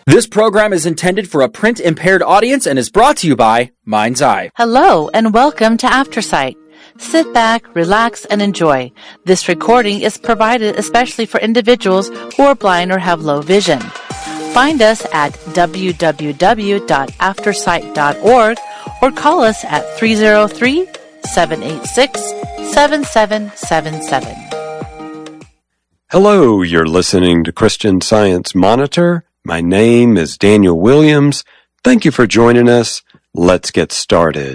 This program is intended for a print-impaired audience and is brought to you by Mind's Eye. Hello and welcome to AfterSight. Sit back, relax, and enjoy. This recording is provided especially for individuals who are blind or have low vision. Find us at www.aftersight.org or call us at 303-786-7777. Hello, you're listening to Christian Science Monitor. My name is Daniel Williams. Thank you for joining us. Let's get started.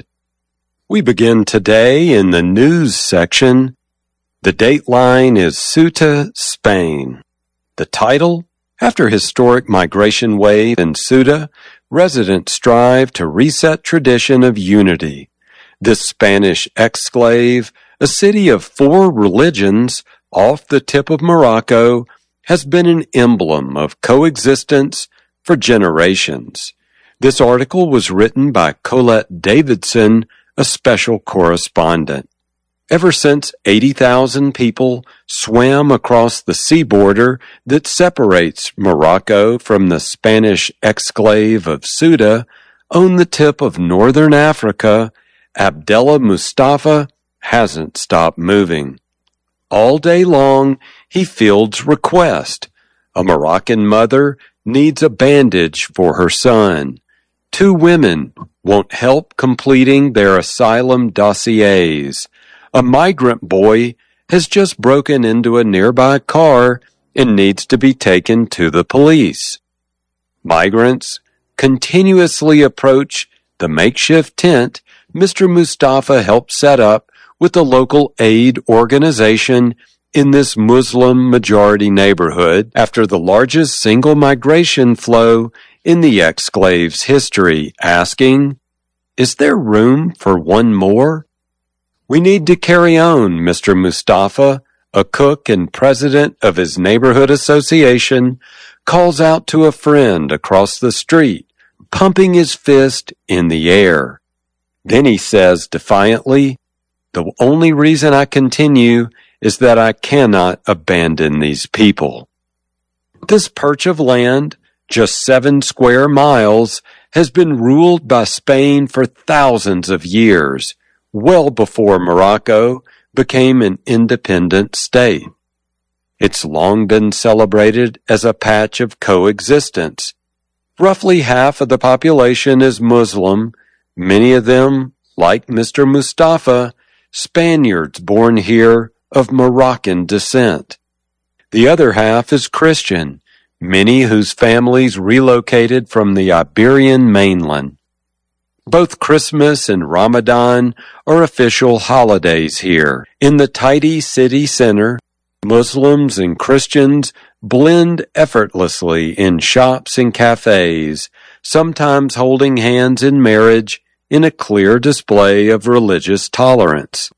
We begin today in the news section. The dateline is Ceuta, Spain. The title, after historic migration wave in Ceuta, residents strive to reset tradition of unity. This Spanish exclave, a city of 4 religions off the tip of Morocco, has been an emblem of coexistence for generations. This article was written by Colette Davidson, a special correspondent. Ever since 80,000 people swam across the sea border that separates Morocco from the Spanish exclave of Ceuta on the tip of northern Africa, Abdallah Mustafa hasn't stopped moving. All day long, he fields requests. A Moroccan mother needs a bandage for her son. 2 women want help completing their asylum dossiers. A migrant boy has just broken into a nearby car and needs to be taken to the police. Migrants continuously approach the makeshift tent Mr. Mustafa helped set up with the local aid organization in this Muslim-majority neighborhood after the largest single migration flow in the exclave's history, asking, "Is there room for one more?" "We need to carry on," Mr. Mustafa, a cook and president of his neighborhood association, calls out to a friend across the street, pumping his fist in the air. Then he says defiantly, "The only reason I continue is that I cannot abandon these people." This perch of land, just 7 square miles, has been ruled by Spain for thousands of years, well before Morocco became an independent state. It's long been celebrated as a patch of coexistence. Roughly half of the population is Muslim, many of them, like Mr. Mustafa, Spaniards born here of Moroccan descent. The other half is Christian, many whose families relocated from the Iberian mainland. Both Christmas and Ramadan are official holidays here. In the tidy city center, Muslims and Christians blend effortlessly in shops and cafes, sometimes holding hands in marriage in a clear display of religious tolerance.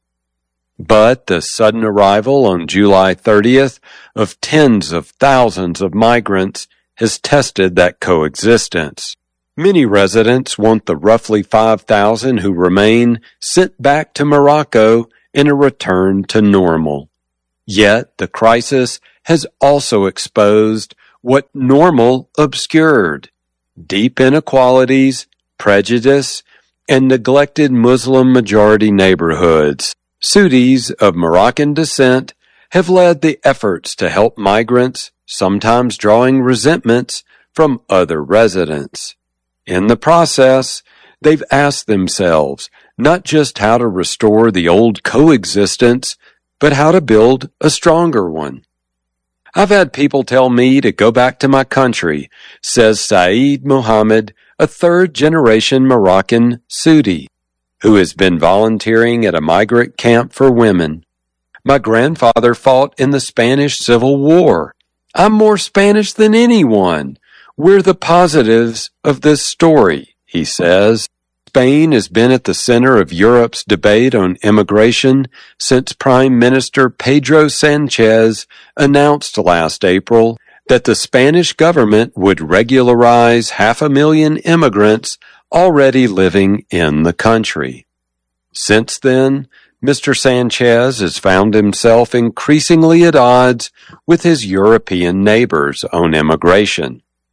But the sudden arrival on July 30th of tens of thousands of migrants has tested that coexistence. Many residents want the roughly 5,000 who remain sent back to Morocco in a return to normal. Yet the crisis has also exposed what normal obscured: deep inequalities, prejudice, and neglected Muslim-majority neighborhoods. Ceutis of Moroccan descent have led the efforts to help migrants, sometimes drawing resentments from other residents. In the process, they've asked themselves not just how to restore the old coexistence, but how to build a stronger one. "I've had people tell me to go back to my country," says Saeed Mohammed, a 3rd-generation Moroccan Ceuti, who has been volunteering at a migrant camp for women. "My grandfather fought in the Spanish Civil War. I'm more Spanish than anyone. We're the positives of this story," he says. Spain has been at the center of Europe's debate on immigration since Prime Minister Pedro Sanchez announced last April that the Spanish government would regularize 500,000 immigrants already living in the country. Since then, Mr. Sanchez has found himself increasingly at odds with his European neighbors on immigration.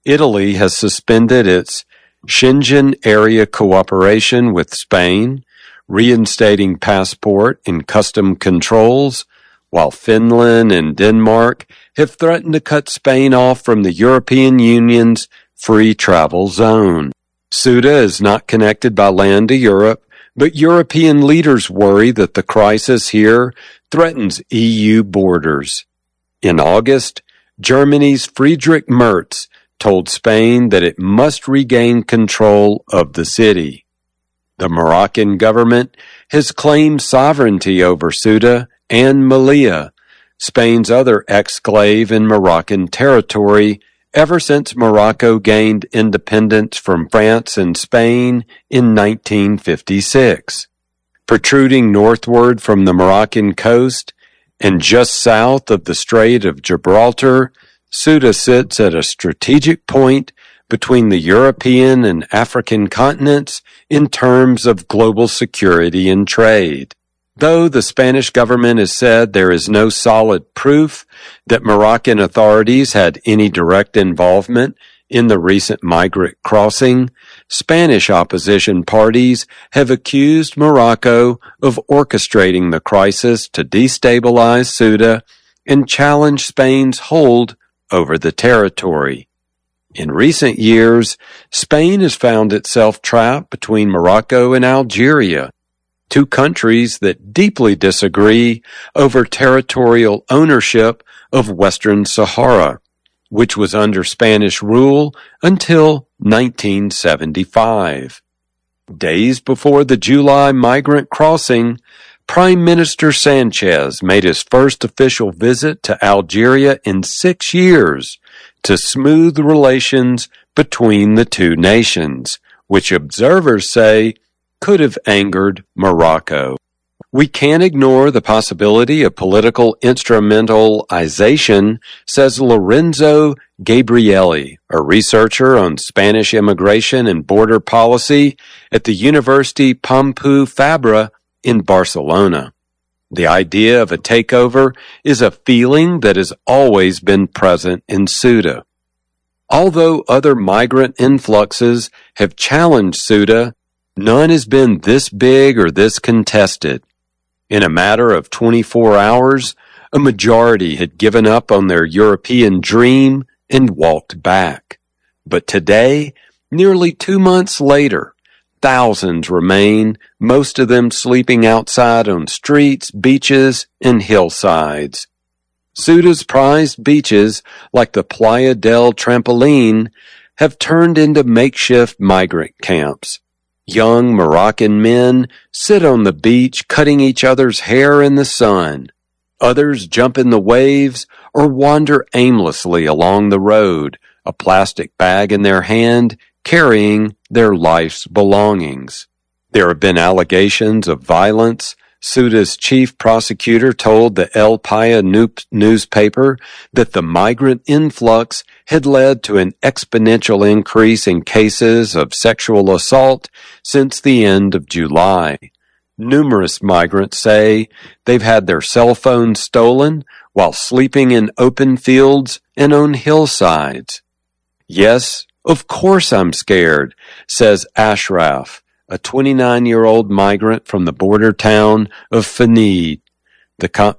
Italy has suspended its Schengen area cooperation with Spain, reinstating passport and custom controls, while Finland and Denmark have threatened to cut Spain off from the European Union's free travel zone. Ceuta is not connected by land to Europe, but European leaders worry that the crisis here threatens EU borders. In August, Germany's Friedrich Merz told Spain that it must regain control of the city. The Moroccan government has claimed sovereignty over Ceuta and Melilla, Spain's other exclave in Moroccan territory, ever since Morocco gained independence from France and Spain in 1956. Protruding northward from the Moroccan coast and just south of the Strait of Gibraltar, Ceuta sits at a strategic point between the European and African continents in terms of global security and trade. Though the Spanish government has said there is no solid proof that Moroccan authorities had any direct involvement in the recent migrant crossing, Spanish opposition parties have accused Morocco of orchestrating the crisis to destabilize Ceuta and challenge Spain's hold over the territory. In recent years, Spain has found itself trapped between Morocco and Algeria, two countries that deeply disagree over territorial ownership of Western Sahara, which was under Spanish rule until 1975. Days before the July migrant crossing, Prime Minister Sanchez made his first official visit to Algeria in 6 years to smooth relations between the two nations, which observers say could have angered Morocco. We can't ignore the possibility of political instrumentalization, says Lorenzo Gabrielli, a researcher on Spanish immigration and border policy at the University Pompeu Fabra in Barcelona. The idea of a takeover is a feeling that has always been present in Ceuta. Although other migrant influxes have challenged Ceuta, none has been this big or this contested. In a matter of 24 hours, a majority had given up on their European dream and walked back. But today, nearly 2 months later, thousands remain, most of them sleeping outside on streets, beaches, and hillsides. Ceuta's prized beaches, like the Playa del Trampoline, have turned into makeshift migrant camps. Young Moroccan men sit on the beach cutting each other's hair in the sun. Others jump in the waves or wander aimlessly along the road, a plastic bag in their hand, carrying their life's belongings. There have been allegations of violence. Ceuta's chief prosecutor told the El Paya newspaper that the migrant influx had led to an exponential increase in cases of sexual assault since the end of July. Numerous migrants say they've had their cell phones stolen while sleeping in open fields and on hillsides. Yes, of course I'm scared, says Ashraf, a 29-year-old migrant from the border town of Fanid. The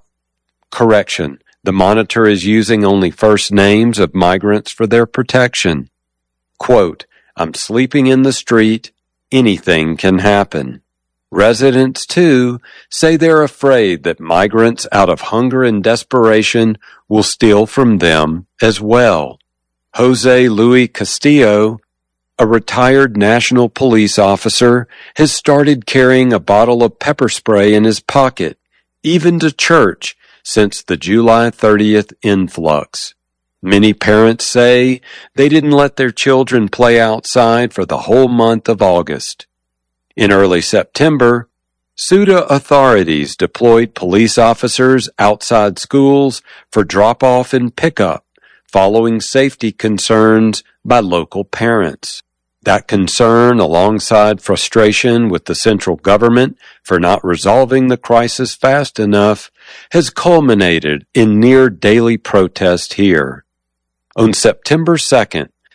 Monitor is using only first names of migrants for their protection. Quote, I'm sleeping in the street. Anything can happen. Residents, too, say they're afraid that migrants out of hunger and desperation will steal from them as well. Jose Luis Castillo, a retired national police officer, has started carrying a bottle of pepper spray in his pocket, even to church, since the July 30th influx. Many parents say they didn't let their children play outside for the whole month of August. In early September, Ceuta authorities deployed police officers outside schools for drop-off and pickup, following safety concerns by local parents. That concern, alongside frustration with the central government for not resolving the crisis fast enough, has culminated in near-daily protest here. On September 2nd,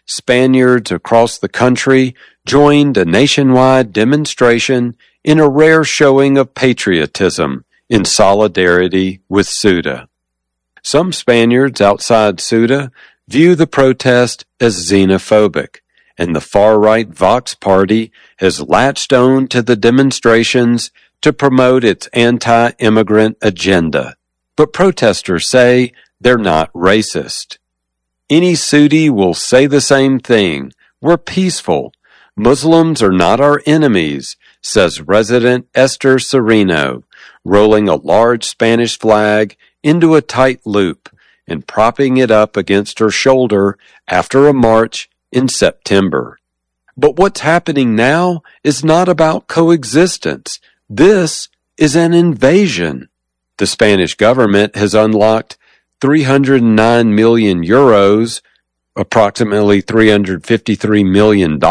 Spaniards across the country joined a nationwide demonstration in a rare showing of patriotism in solidarity with Ceuta. Some Spaniards outside Ceuta view the protest as xenophobic, and the far-right Vox Party has latched on to the demonstrations to promote its anti-immigrant agenda. But protesters say they're not racist. Any Ceutí will say the same thing. We're peaceful. Muslims are not our enemies, says resident Esther Sereno, rolling a large Spanish flag into a tight loop and propping it up against her shoulder after a march in September. But what's happening now is not about coexistence. This is an invasion. The Spanish government has unlocked 309 million euros, approximately $353 million,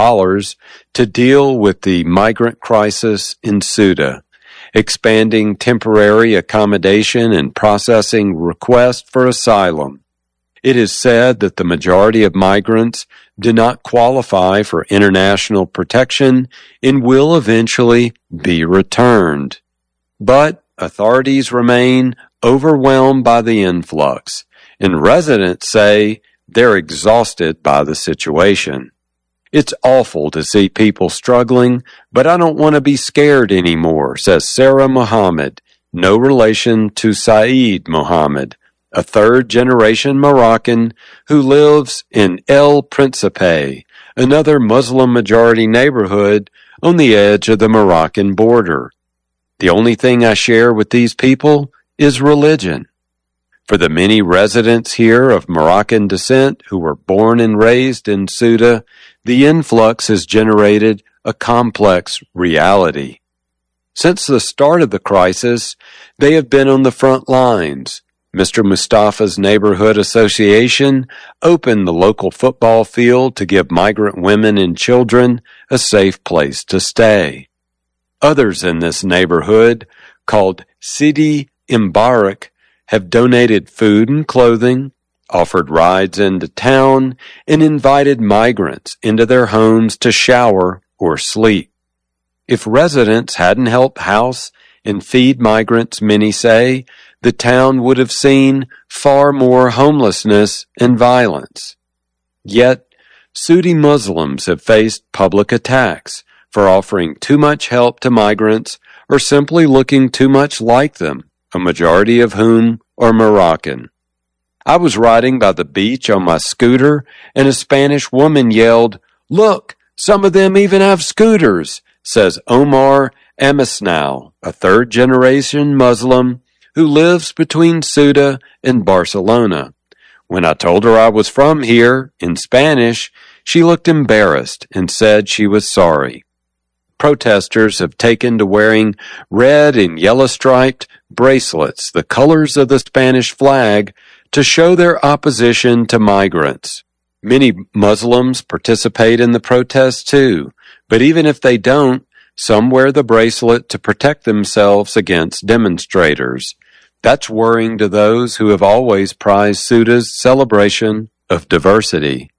to deal with the migrant crisis in Ceuta, expanding temporary accommodation and processing requests for asylum. It is said that the majority of migrants do not qualify for international protection and will eventually be returned. But authorities remain overwhelmed by the influx, and residents say they're exhausted by the situation. It's awful to see people struggling, but I don't want to be scared anymore, says Sarah Mohammed, no relation to Saeed Mohammed, a third-generation Moroccan who lives in El Principe, another Muslim-majority neighborhood on the edge of the Moroccan border. The only thing I share with these people is religion. For the many residents here of Moroccan descent who were born and raised in Ceuta, the influx has generated a complex reality. Since the start of the crisis, they have been on the front lines. Mr. Mustafa's neighborhood association opened the local football field to give migrant women and children a safe place to stay. Others in this neighborhood, called Sidi Mbarak, have donated food and clothing, offered rides into town, and invited migrants into their homes to shower or sleep. If residents hadn't helped house and feed migrants, many say, the town would have seen far more homelessness and violence. Yet, Ceutí Muslims have faced public attacks for offering too much help to migrants or simply looking too much like them, a majority of whom are Moroccan. I was riding by the beach on my scooter, and a Spanish woman yelled, "Look, some of them even have scooters," says Omar Amisnau, a third-generation Muslim who lives between Ceuta and Barcelona. When I told her I was from here, in Spanish, she looked embarrassed and said she was sorry. Protesters have taken to wearing red and yellow-striped bracelets, the colors of the Spanish flag, to show their opposition to migrants. Many Muslims participate in the protests too, but even if they don't, some wear the bracelet to protect themselves against demonstrators. That's worrying to those who have always prized Ceuta's celebration of diversity.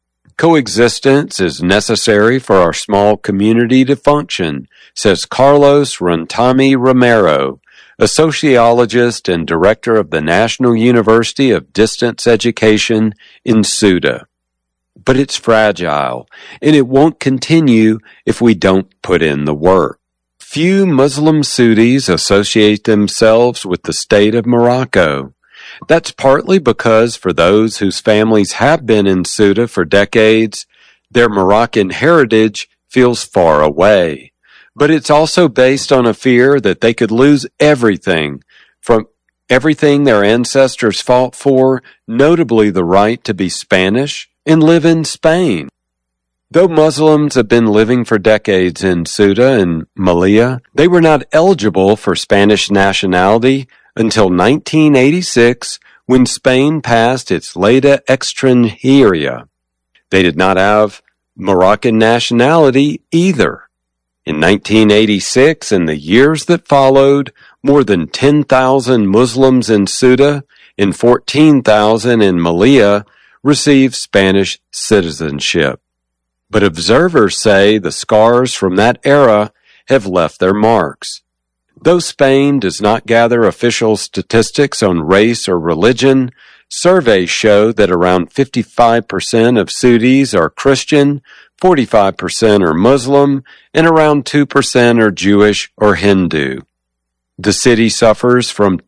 Coexistence is necessary for our small community to function, says Carlos Rantami Romero, a sociologist and director of the National University of Distance Education in Ceuta. But it's fragile, and it won't continue if we don't put in the work. Few Muslim Ceutís associate themselves with the state of Morocco. That's partly because for those whose families have been in Ceuta for decades, their Moroccan heritage feels far away. But it's also based on a fear that they could lose everything from everything their ancestors fought for, notably the right to be Spanish and live in Spain. Though Muslims have been living for decades in Ceuta and Melilla, they were not eligible for Spanish nationality until 1986, when Spain passed its Ley de Extranjería. They did not have Moroccan nationality either. In 1986 and the years that followed, more than 10,000 Muslims in Ceuta and 14,000 in Melilla received Spanish citizenship. But observers say the scars from that era have left their marks. Though Spain does not gather official statistics on race or religion, surveys show that around 55% of Sudis are Christian, 45% are Muslim, and around 2% are Jewish or Hindu. The city suffers from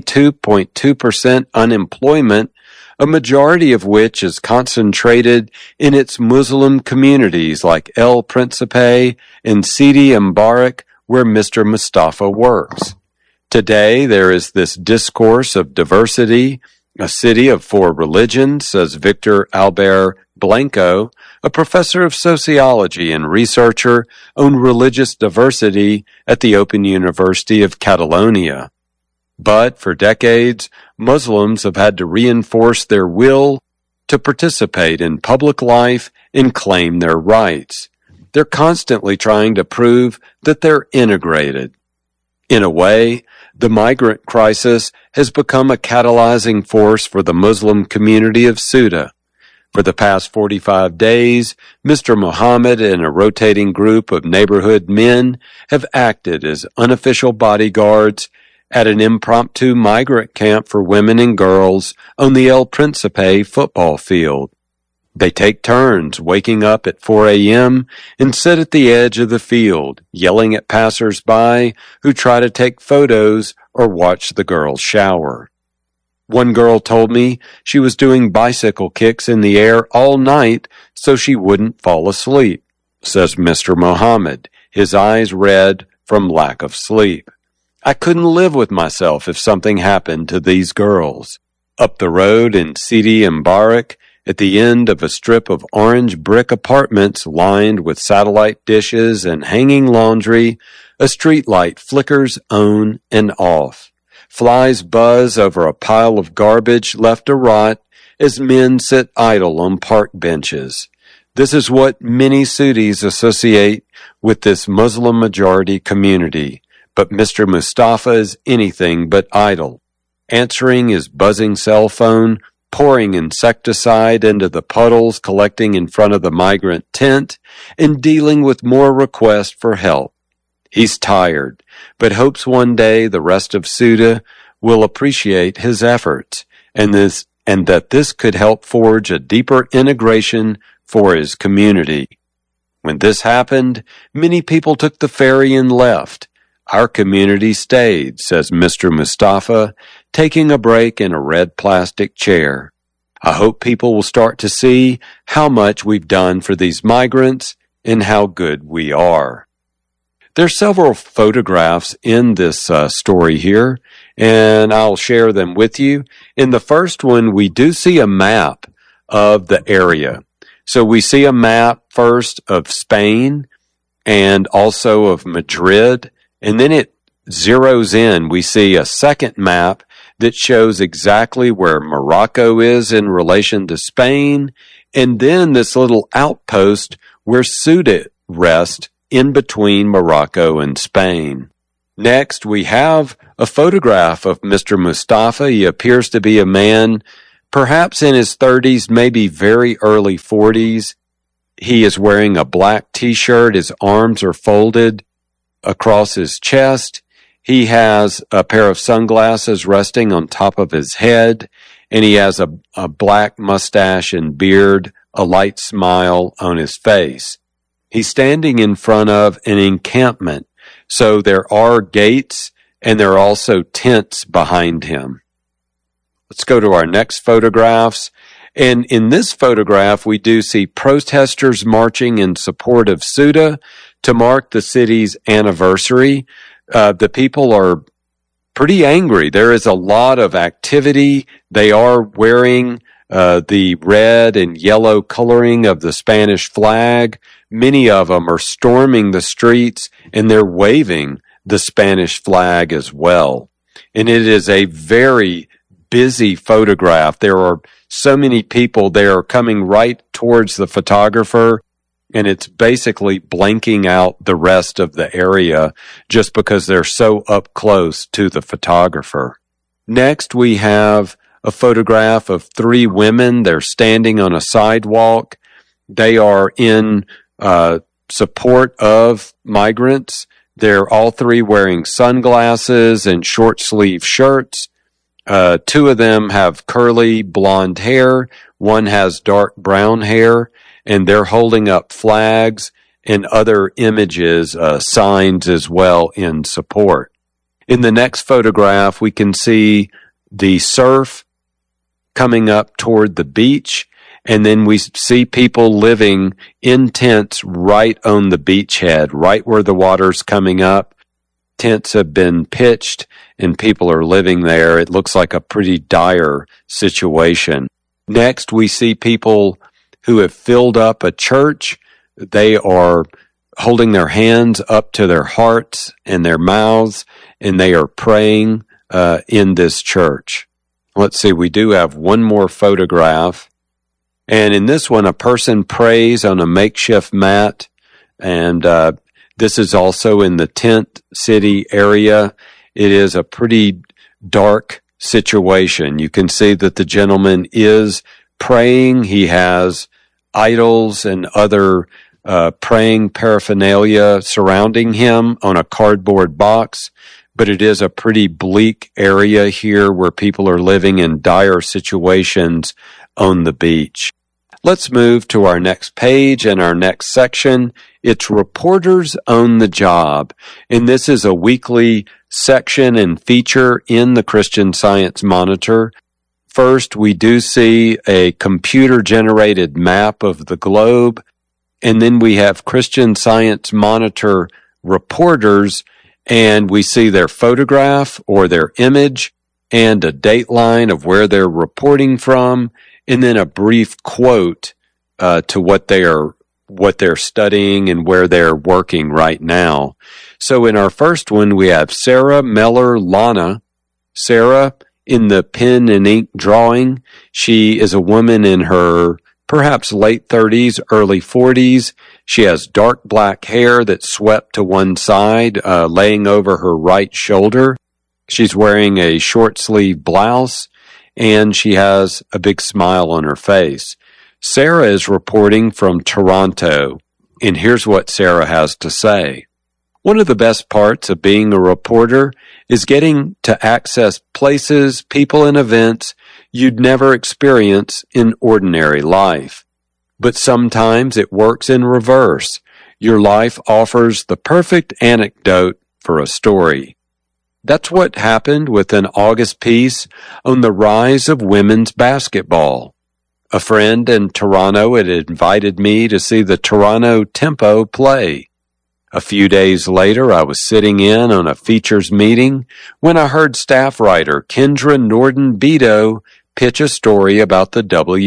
22.2% unemployment, a majority of which is concentrated in its Muslim communities like El Principe and Sidi Mbarak, where Mr. Mustafa works. Today there is this discourse of diversity, a city of 4 religions, says Victor Albert Blanco, a professor of sociology and researcher on religious diversity at the Open University of Catalonia. But for decades, Muslims have had to reinforce their will to participate in public life and claim their rights. They're constantly trying to prove that they're integrated. In a way, the migrant crisis has become a catalyzing force for the Muslim community of Ceuta. For the past 45 days, Mr. Mohammed and a rotating group of neighborhood men have acted as unofficial bodyguards at an impromptu migrant camp for women and girls on the El Principe football field. They take turns waking up at 4 a.m. and sit at the edge of the field, yelling at passers-by who try to take photos or watch the girls shower. One girl told me she was doing bicycle kicks in the air all night so she wouldn't fall asleep, says Mr. Mohammed, his eyes red from lack of sleep. I couldn't live with myself if something happened to these girls. Up the road in Sidi Mbarak, at the end of a strip of orange brick apartments lined with satellite dishes and hanging laundry, a streetlight flickers on and off. Flies buzz over a pile of garbage left to rot as men sit idle on park benches. This is what many Sudis associate with this Muslim-majority community. But Mr. Mustafa is anything but idle, answering his buzzing cell phone, pouring insecticide into the puddles collecting in front of the migrant tent, and dealing with more requests for help. He's tired, but hopes one day the rest of Ceuta will appreciate his efforts, and that this could help forge a deeper integration for his community. When this happened, many people took the ferry and left. Our community stayed, says Mr. Mustafa, taking a break in a red plastic chair. I hope people will start to see how much we've done for these migrants and how good we are. There are several photographs in this story here, and I'll share them with you. In the first one, we do see a map of the area. So we see a map first of Spain and also of Madrid. And then it zeroes in. We see a second map that shows exactly where Morocco is in relation to Spain, and then this little outpost where Ceuta rests in between Morocco and Spain. Next, we have a photograph of Mr. Mustafa. He appears to be a man, perhaps in his 30s, maybe very early 40s. He is wearing a black t-shirt. His arms are folded across his chest. He has a pair of sunglasses resting on top of his head, and he has a black mustache and beard, a light smile on his face. He's standing in front of an encampment, so there are gates and there are also tents behind him. Let's go to our next photographs. And in this photograph, we do see protesters marching in support of Ceuta to mark the city's anniversary. The people are pretty angry. There is a lot of activity. They are wearing the red and yellow coloring of the Spanish flag. Many of them are storming the streets, and they're waving the Spanish flag as well. And it is a very busy photograph. There are so many people. They are coming right towards the photographer, and it's basically blanking out the rest of the area just because they're so up close to the photographer. Next, we have a photograph of three women. They're standing on a sidewalk. They are in support of migrants. They're all three wearing sunglasses and short-sleeve shirts. Two of them have curly blonde hair. One has dark brown hair, and they're holding up flags and other images, signs as well in support. In the next photograph, we can see the surf coming up toward the beach, and then we see people living in tents right on the beachhead, right where the water's coming up. Tents have been pitched, and people are living there. It looks like a pretty dire situation. Next, we see people who have filled up a church. They are holding their hands up to their hearts and their mouths, and they are praying in this church. Let's see, we do have one more photograph. And in this one, a person prays on a makeshift mat, and this is also in the tent city area. It is a pretty dark situation. You can see that the gentleman is praying. He has idols and other praying paraphernalia surrounding him on a cardboard box, but it is a pretty bleak area here where people are living in dire situations on the beach. Let's move to our next page and our next section. It's Reporters on the Job, and this is a weekly section and feature in the Christian Science Monitor. First, we do see a computer-generated map of the globe, and then we have Christian Science Monitor reporters, and we see their photograph or their image and a dateline of where they're reporting from, and then a brief quote to what they're studying and where they're working right now. So in our first one, we have Sarah Meller Lana. Sarah, in the pen and ink drawing, she is a woman in her perhaps late 30s, early 40s. She has dark black hair that's swept to one side, laying over her right shoulder. She's wearing a short sleeve blouse, and she has a big smile on her face. Sarah is reporting from Toronto, and here's what Sarah has to say. One of the best parts of being a reporter is getting to access places, people, and events you'd never experience in ordinary life. But sometimes it works in reverse. Your life offers the perfect anecdote for a story. That's what happened with an August piece on the rise of women's basketball. A friend in Toronto had invited me to see the Toronto Tempo play. A few days later, I was sitting in on a features meeting when I heard staff writer Kendra Norden-Beto pitch a story about the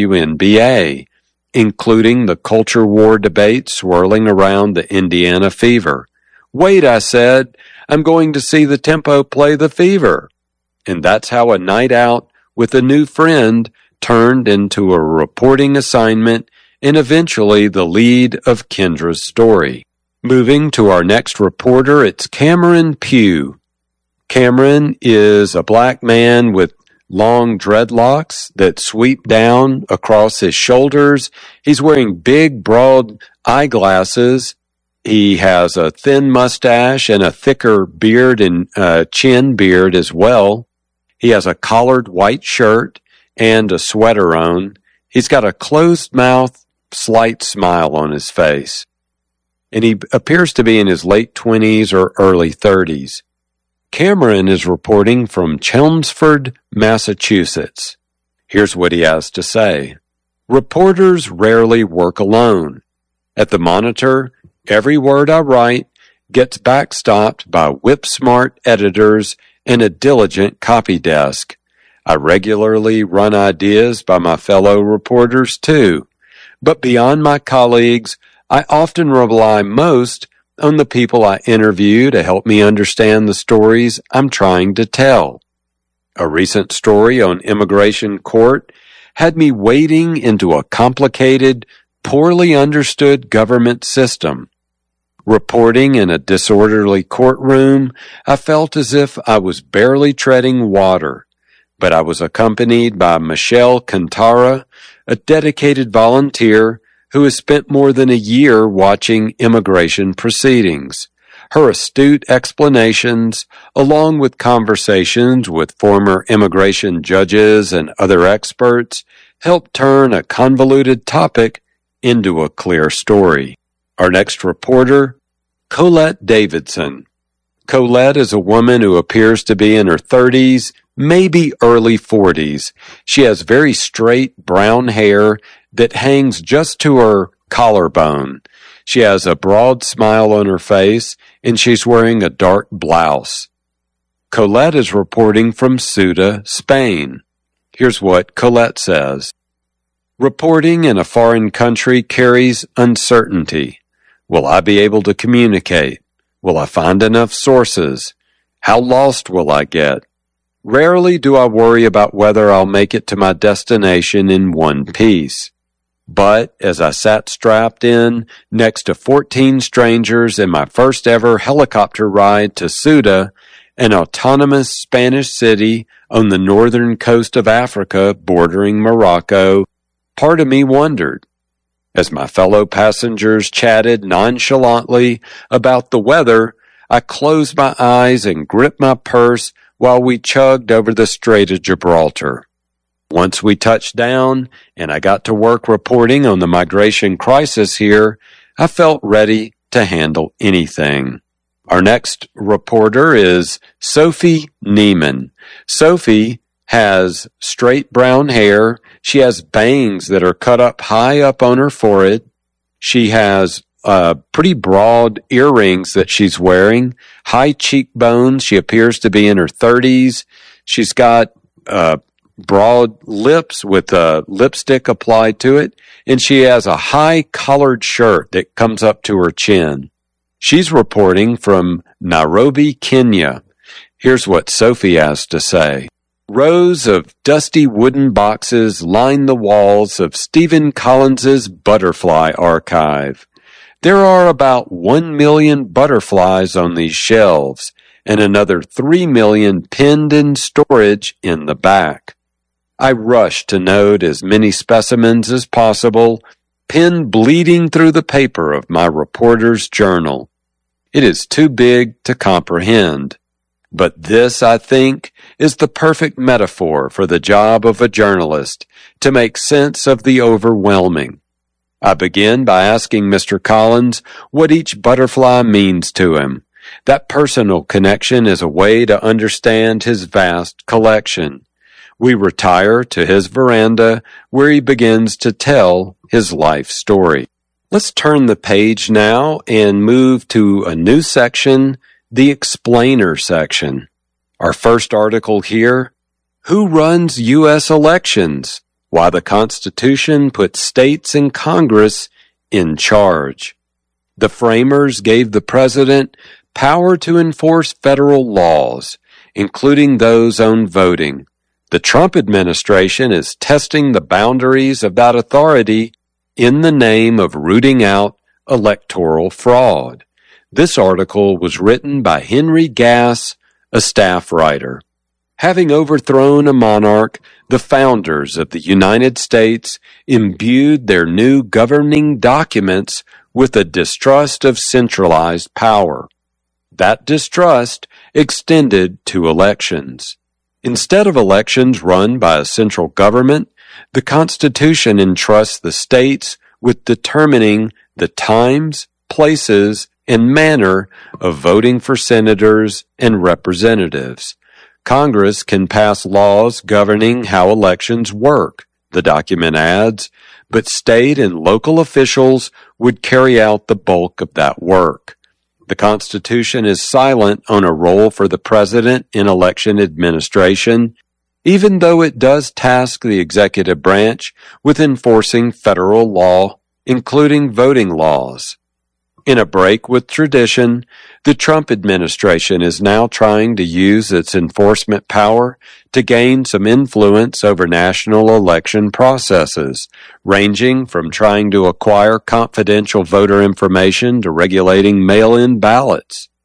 WNBA, including the culture war debate swirling around the Indiana Fever. Wait, I said, I'm going to see the Tempo play the Fever. And that's how a night out with a new friend turned into a reporting assignment and eventually the lead of Kendra's story. Moving to our next reporter, it's Cameron Pugh. Cameron is a black man with long dreadlocks that sweep down across his shoulders. He's wearing big, broad eyeglasses. He has a thin mustache and a thicker beard and chin beard as well. He has a collared white shirt and a sweater on. He's got a closed mouth, slight smile on his face. And he appears to be in his late 20s or early 30s. Cameron is reporting from Chelmsford, Massachusetts. Here's what he has to say. Reporters rarely work alone. At the Monitor, every word I write gets backstopped by whip-smart editors and a diligent copy desk. I regularly run ideas by my fellow reporters, too. But beyond my colleagues, I often rely most on the people I interview to help me understand the stories I'm trying to tell. A recent story on immigration court had me wading into a complicated, poorly understood government system. Reporting in a disorderly courtroom, I felt as if I was barely treading water. but I was accompanied by Michelle Cantara, a dedicated volunteer who has spent more than a year watching immigration proceedings. Her astute explanations, along with conversations with former immigration judges and other experts, helped turn a convoluted topic into a clear story. Our next reporter, Colette Davidson. Colette is a woman who appears to be in her 30s, maybe early 40s. She has very straight brown hair that hangs just to her collarbone. She has a broad smile on her face, and she's wearing a dark blouse. Colette is reporting from Ceuta, Spain. Here's what Colette says. Reporting in a foreign country carries uncertainty. Will I be able to communicate? Will I find enough sources? How lost will I get? Rarely do I worry about whether I'll make it to my destination in one piece. But as I sat strapped in next to 14 strangers in my first ever helicopter ride to Ceuta, an autonomous Spanish city on the northern coast of Africa bordering Morocco, part of me wondered. As my fellow passengers chatted nonchalantly about the weather, I closed my eyes and gripped my purse while we chugged over the Strait of Gibraltar. Once we touched down and I got to work reporting on the migration crisis here, I felt ready to handle anything. Our next reporter is Sophie Neiman. Sophie has straight brown hair. She has bangs that are cut up high up on her forehead. She has pretty broad earrings that she's wearing, high cheekbones. She appears to be in her 30s. She's got broad lips with lipstick applied to it, and she has a high collared shirt that comes up to her chin. She's reporting from Nairobi, Kenya. Here's what Sophie has to say. Rows of dusty wooden boxes line the walls of Stephen Collins's Butterfly Archive. There are about 1 million butterflies on these shelves, and another 3 million pinned in storage in the back. I rush to note as many specimens as possible, pen bleeding through the paper of my reporter's journal. It is too big to comprehend. But this, I think, is the perfect metaphor for the job of a journalist, to make sense of the overwhelming. I begin by asking Mr. Collins what each butterfly means to him. That personal connection is a way to understand his vast collection. We retire to his veranda where he begins to tell his life story. Let's turn the page now and move to a new section, the Explainer section. Our first article here, Who Runs U.S. Elections? Why the Constitution Put States and Congress in Charge. The framers gave the president power to enforce federal laws, including those on voting. The Trump administration is testing the boundaries of that authority in the name of rooting out electoral fraud. This article was written by Henry Gass, a staff writer. Having overthrown a monarch, the founders of the United States imbued their new governing documents with a distrust of centralized power. That distrust extended to elections. Instead of elections run by a central government, the Constitution entrusts the states with determining the times, places, and manner of voting for senators and representatives. Congress can pass laws governing how elections work, the document adds, but state and local officials would carry out the bulk of that work. The Constitution is silent on a role for the president in election administration, even though it does task the executive branch with enforcing federal law, including voting laws. In a break with tradition, the Trump administration is now trying to use its enforcement power to gain some influence over national election processes, ranging from trying to acquire confidential voter information to regulating mail-in ballots.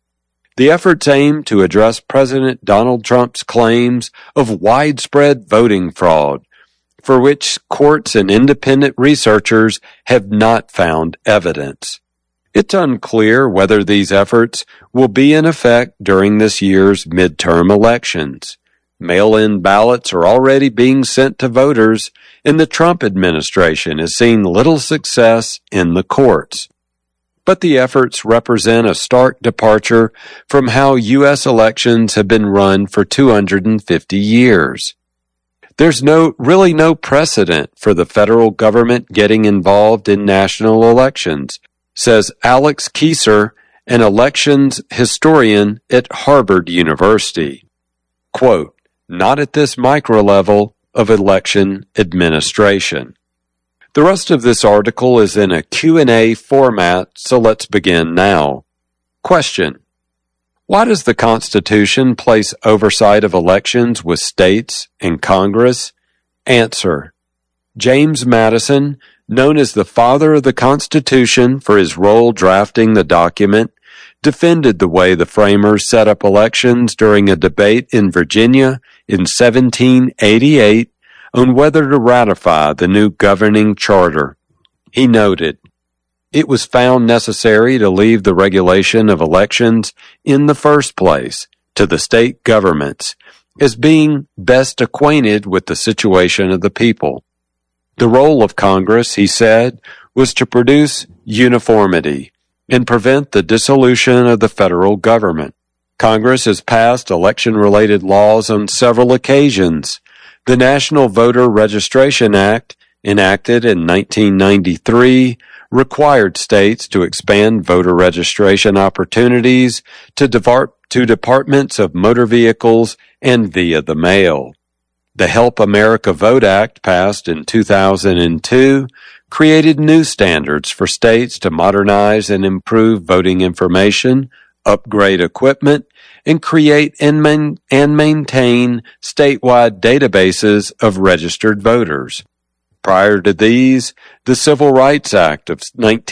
The efforts aim to address President Donald Trump's claims of widespread voting fraud, for which courts and independent researchers have not found evidence. It's unclear whether these efforts will be in effect during this year's midterm elections. Mail-in ballots are already being sent to voters, and the Trump administration has seen little success in the courts. But the efforts represent a stark departure from how U.S. elections have been run for 250 years. There's really no precedent for the federal government getting involved in national elections, says Alex Kieser, an elections historian at Harvard University. Quote, "Not at this micro level of election administration." The rest of this article is in a Q&A format, so let's begin now. Question: why does the Constitution place oversight of elections with states and Congress? Answer: James Madison, known as the father of the Constitution for his role drafting the document, defended the way the framers set up elections during a debate in Virginia in 1788 on whether to ratify the new governing charter. He noted, "It was found necessary to leave the regulation of elections in the first place to the state governments, as being best acquainted with the situation of the people. The role of Congress," he said, "was to produce uniformity and prevent the dissolution of the federal government. Congress has passed election-related laws on several occasions. The National Voter Registration Act, enacted in 1993, required states to expand voter registration opportunities to departments of motor vehicles and via the mail. The Help America Vote Act, passed in 2002, created new standards for states to modernize and improve voting information, upgrade equipment, and create and maintain statewide databases of registered voters. Prior to these, the Civil Rights Act of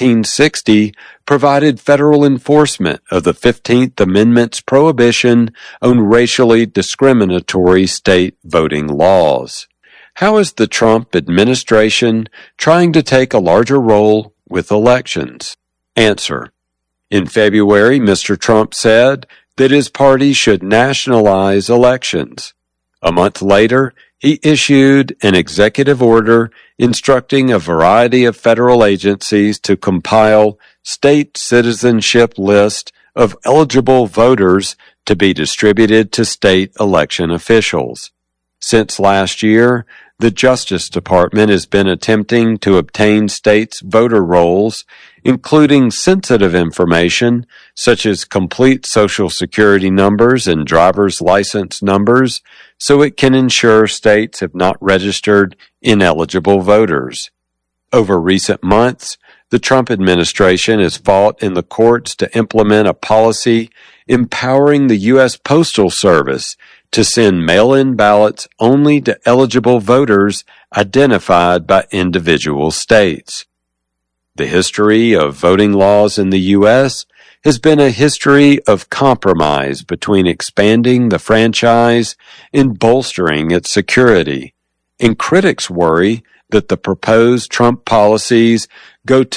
1960 provided federal enforcement of the 15th Amendment's prohibition on racially discriminatory state voting laws. How is the Trump administration trying to take a larger role with elections? Answer: in February, Mr. Trump said that his party should nationalize elections. A month later, he issued an executive order instructing a variety of federal agencies to compile state citizenship lists of eligible voters to be distributed to state election officials. Since last year, the Justice Department has been attempting to obtain states' voter rolls, including sensitive information such as complete Social Security numbers and driver's license numbers, so it can ensure states have not registered ineligible voters. Over recent months, the Trump administration has fought in the courts to implement a policy empowering the U.S. Postal Service to send mail-in ballots only to eligible voters identified by individual states. The history of voting laws in the U.S. has been a history of compromise between expanding the franchise and bolstering its security, and critics worry that the proposed Trump policies go